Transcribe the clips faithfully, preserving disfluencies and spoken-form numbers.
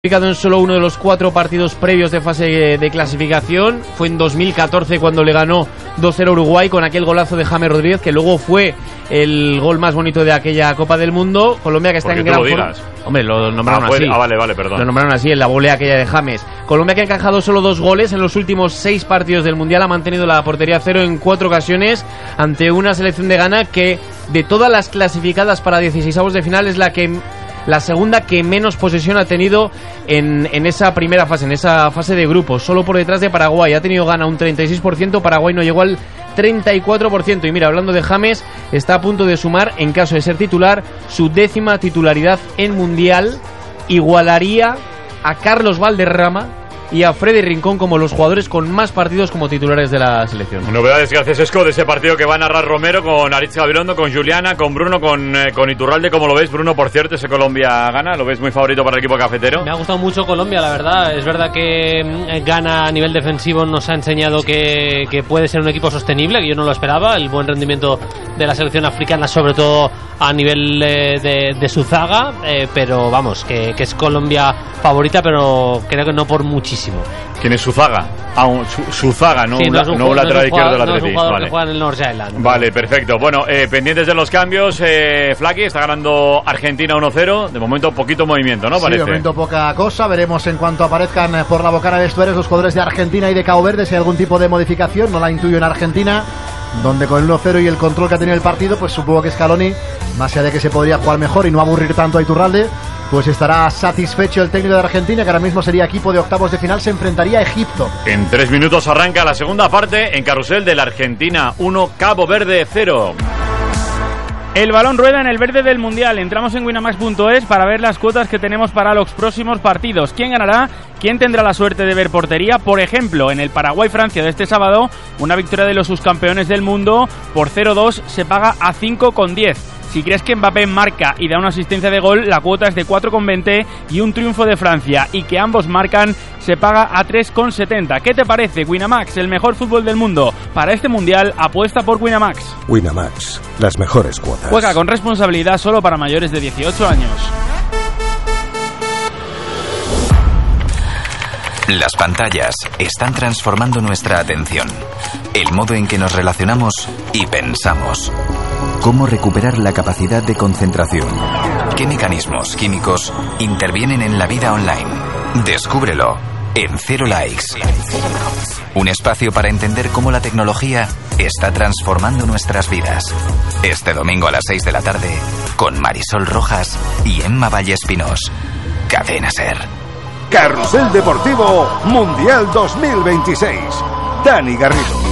En solo uno de los cuatro partidos previos de fase de clasificación. Fue en dos mil catorce cuando le ganó dos cero a Uruguay con aquel golazo de James Rodríguez, que luego fue el gol más bonito de aquella Copa del Mundo. Colombia, que está en gran forma. Hombre, lo nombraron ah, fue, así. Ah, vale, vale, perdón. Lo nombraron así en la volea aquella de James. Colombia, que ha encajado solo dos goles en los últimos seis partidos del Mundial, ha mantenido la portería cero en cuatro ocasiones ante una selección de Ghana que, de todas las clasificadas para dieciseisavos de final, es la que la segunda que menos posesión ha tenido en, en esa primera fase, en esa fase de grupos, solo por detrás de Paraguay. Ha tenido Ghana un treinta y seis por ciento, Paraguay no llegó al treinta y cuatro por ciento. Y mira, hablando de James, está a punto de sumar, en caso de ser titular, su décima titularidad en Mundial. Igualaría a Carlos Valderrama y a Freddy Rincón como los jugadores con más partidos como titulares de la selección. Novedades que hace Sesco de ese partido que va a narrar Romero con Aritz Gabilondo, con Juliana, con Bruno, con, eh, con Iturralde. ¿Cómo lo ves, Bruno? Por cierto, ese Colombia gana, ¿lo ves muy favorito para el equipo cafetero? Me ha gustado mucho Colombia, la verdad. Es verdad que Ghana a nivel defensivo nos ha enseñado que, que puede ser un equipo sostenible, que yo no lo esperaba. El buen rendimiento de la selección africana, sobre todo a nivel eh, de, de su zaga, eh, pero vamos, que, que es Colombia favorita, pero creo que no por muchísimo. ¿Quién es su zaga? Ah, un, su, su zaga, no, sí, un, no, un, no un lateral no izquierdo del Atleti. No es un jugador vale. que juega en el North Island. Vale, perfecto. Bueno, eh, pendientes de los cambios, eh, Flaky está ganando Argentina uno cero. De momento, poquito movimiento, ¿no? Sí, Parece. de momento poca cosa. Veremos en cuanto aparezcan por la bocana de vestuarios los jugadores de Argentina y de Cabo Verde si hay algún tipo de modificación. No la intuyo en Argentina, donde con el uno cero y el control que ha tenido el partido, pues supongo que Scaloni, más allá de que se podría jugar mejor y no aburrir tanto a Iturralde, pues estará satisfecho el técnico de Argentina, que ahora mismo sería equipo de octavos de final, se enfrentaría a Egipto. En tres minutos arranca la segunda parte en Carrusel de la Argentina uno, Cabo Verde cero. El balón rueda en el verde del Mundial. Entramos en winamax punto es para ver las cuotas que tenemos para los próximos partidos. ¿Quién ganará? ¿Quién tendrá la suerte de ver portería? Por ejemplo, en el Paraguay-Francia de este sábado, una victoria de los subcampeones del mundo por cero dos se paga a cinco con diez. Si crees que Mbappé marca y da una asistencia de gol, la cuota es de cuatro con veinte, y un triunfo de Francia y que ambos marcan se paga a tres con setenta. ¿Qué te parece? Winamax, el mejor fútbol del mundo. Para este Mundial, apuesta por Winamax. Winamax, las mejores cuotas. Juega con responsabilidad, solo para mayores de dieciocho años. Las pantallas están transformando nuestra atención, el modo en que nos relacionamos y pensamos. ¿Cómo recuperar la capacidad de concentración? ¿Qué mecanismos químicos intervienen en la vida online? Descúbrelo en Cero Likes. Un espacio para entender cómo la tecnología está transformando nuestras vidas. Este domingo a las seis de la tarde, con Marisol Rojas y Emma Vallespinós. Cadena SER. Carrusel Deportivo Mundial dos mil veintiséis. Dani Garrido.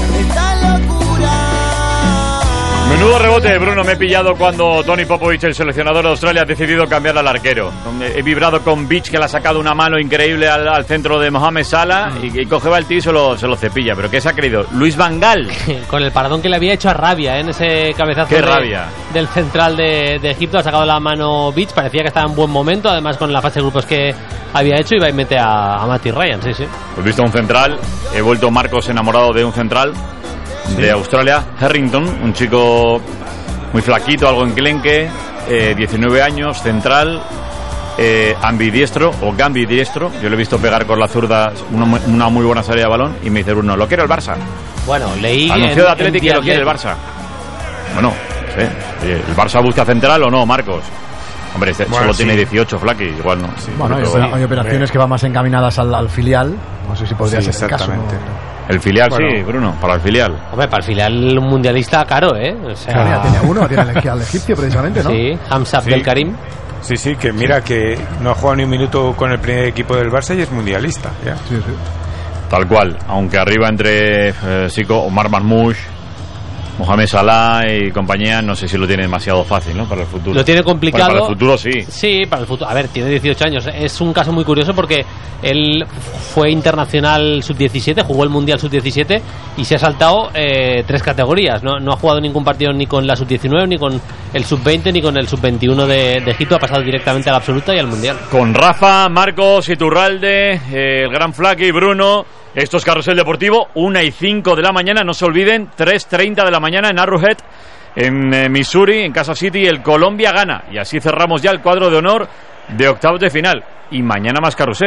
Menudo rebote, Bruno, me he pillado cuando Tony Popovich, el seleccionador de Australia, ha decidido cambiar al arquero. He vibrado con Beach, que le ha sacado una mano increíble al, al centro de Mohamed Salah, y, y coge el tío y se lo, se lo cepilla. ¿Pero qué se ha querido? Luis Van Gaal. Con el paradón que le había hecho a Rabia, ¿eh? En ese cabezazo de, rabia. del central de, de Egipto. Ha sacado la mano Beach, parecía que estaba en buen momento, además con la fase de grupos que había hecho, y va y mete a, a Matty Ryan, sí, sí. Pues visto un central, he vuelto Marcos enamorado de un central de sí. Australia, Harrington, un chico muy flaquito, algo enclenque, eh, diecinueve años, central, eh, ambidiestro o gambidiestro. Yo le he visto pegar con la zurda una, una muy buena salida de balón y me dice Bruno, ¿lo quiere el Barça? Bueno, leí... Anunció de Atlético que lo quiere el Barça. Bueno, sí. Oye, ¿el Barça busca central o no, Marcos? Hombre, este bueno, solo sí. tiene dieciocho, Flaky, igual no. Sí, bueno, hay, pero, hay operaciones sí. que van más encaminadas al, al filial. No sé si podría sí, ser el caso. ¿No? El filial, bueno. sí, Bruno, para el filial. Hombre, para el filial mundialista caro, ¿eh? O sea... Claro, ya tiene uno, tiene el, al egipcio precisamente, ¿no? Sí, Hamza sí. Abdel Karim. Sí, sí, que mira que no ha jugado ni un minuto con el primer equipo del Barça y es mundialista. Ya. Sí, sí. Tal cual, aunque arriba entre eh, Sico, Omar Marmoush, Mohamed Salah y compañía, no sé si lo tiene demasiado fácil, ¿no? Para el futuro. Lo tiene complicado. Bueno, para el futuro sí. Sí, para el futuro. A ver, tiene dieciocho años. Es un caso muy curioso porque él fue internacional sub diecisiete, jugó el Mundial sub diecisiete y se ha saltado eh, tres categorías. No, no ha jugado ningún partido ni con la sub diecinueve, ni con el sub veinte, ni con el sub veintiuno de, de Egipto. Ha pasado directamente a la absoluta y al Mundial. Con Rafa, Marcos, Iturralde, eh, el gran Flaky, Bruno. Esto es Carrusel Deportivo, una y cinco de la mañana, no se olviden, tres treinta de la mañana en Arrowhead, en eh, Missouri, en Kansas City, el Colombia gana. Y así cerramos ya el cuadro de honor de octavos de final. Y mañana más carrusel.